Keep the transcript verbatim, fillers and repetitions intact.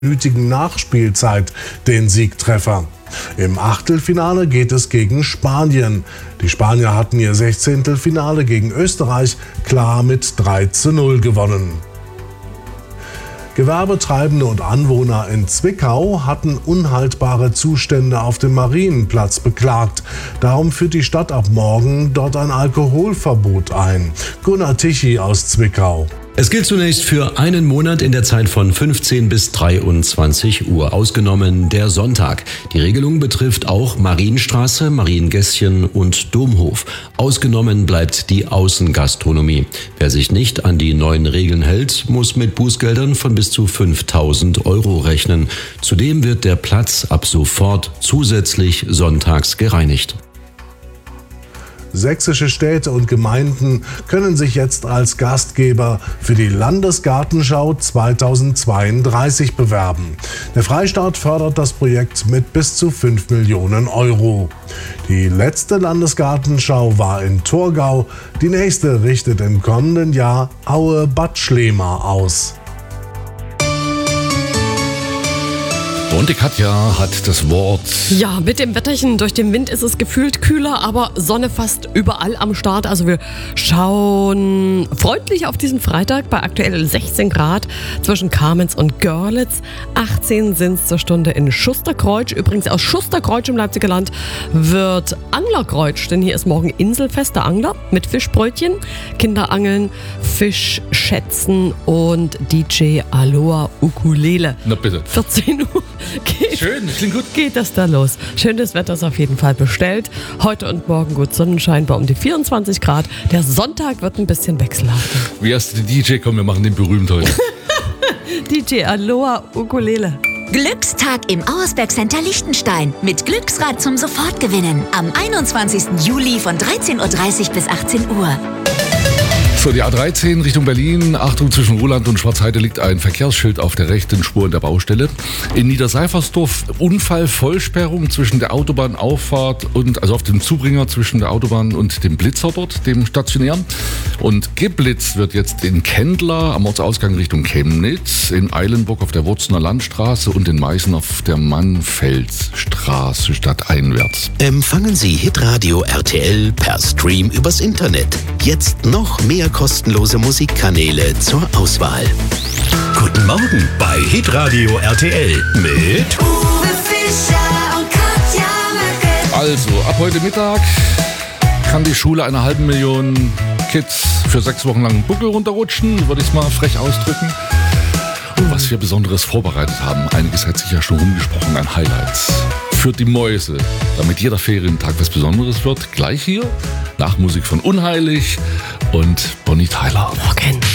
nötigen Nachspielzeit den Siegtreffer. Im Achtelfinale geht es gegen Spanien. Die Spanier hatten ihr Sechzehntelfinale gegen Österreich klar mit drei zu null gewonnen. Gewerbetreibende und Anwohner in Zwickau hatten unhaltbare Zustände auf dem Marienplatz beklagt. Darum führt die Stadt ab morgen dort ein Alkoholverbot ein. Gunnar Tichy aus Zwickau. Es gilt zunächst für einen Monat in der Zeit von fünfzehn bis dreiundzwanzig Uhr, ausgenommen der Sonntag. Die Regelung betrifft auch Marienstraße, Mariengässchen und Domhof. Ausgenommen bleibt die Außengastronomie. Wer sich nicht an die neuen Regeln hält, muss mit Bußgeldern von bis zu fünftausend Euro rechnen. Zudem wird der Platz ab sofort zusätzlich sonntags gereinigt. Sächsische Städte und Gemeinden können sich jetzt als Gastgeber für die Landesgartenschau zweitausendzweiunddreißig bewerben. Der Freistaat fördert das Projekt mit bis zu fünf Millionen Euro. Die letzte Landesgartenschau war in Torgau. Die nächste richtet im kommenden Jahr Aue-Bad Schlema aus. Und die Katja hat das Wort. Ja, mit dem Wetterchen durch den Wind ist es gefühlt kühler, aber Sonne fast überall am Start. Also wir schauen freundlich auf diesen Freitag bei aktuell sechzehn Grad zwischen Kamenz und Görlitz. achtzehn sind es zur Stunde in Schusterkreuz. Übrigens aus Schusterkreuz im Leipziger Land wird Anglerkreuz, denn hier ist morgen Inselfest der Angler mit Fischbrötchen, Kinderangeln, Fisch schätzen und D J Aloha Ukulele. Na bitte. vierzehn Uhr. Geht, Schön, das klingt gut. Geht das da los. Schönes Wetter ist auf jeden Fall bestellt. Heute und morgen gut Sonnenschein bei um die vierundzwanzig Grad. Der Sonntag wird ein bisschen wechselhafter. Wie heißt der D J? Komm, wir machen den berühmt heute. D J Aloha Ukulele. Glückstag im Auersberg Center Liechtenstein mit Glücksrad zum Sofortgewinnen am einundzwanzigsten Juli von dreizehn Uhr dreißig bis achtzehn Uhr. So, die A dreizehn Richtung Berlin. Achtung, zwischen Ruhland und Schwarzheide liegt ein Verkehrsschild auf der rechten Spur in der Baustelle. In Niederseifersdorf Unfall, Vollsperrung zwischen der Autobahnauffahrt und, also auf dem Zubringer zwischen der Autobahn und dem Blitzer dort, dem stationären. Und geblitzt wird jetzt in Kendler am Ortsausgang Richtung Chemnitz, in Eilenburg auf der Wurzener Landstraße und in Meißen auf der Mannfeldstraße stadteinwärts. Empfangen Sie Hitradio R T L per Stream übers Internet. Jetzt noch mehr kostenlose Musikkanäle zur Auswahl. Guten Morgen bei Hitradio R T L mit Uwe Fischer und Katja Möcke. Also, ab heute Mittag kann die Schule einer halben Million Kids für sechs Wochen lang einen Buckel runterrutschen, würde ich es mal frech ausdrücken. Und was wir Besonderes vorbereitet haben, einiges hat sich ja schon rumgesprochen an Highlights für die Mäuse, damit jeder Ferientag was Besonderes wird. Gleich hier, nach Musik von Unheilig und Bonnie Tyler. Morgen.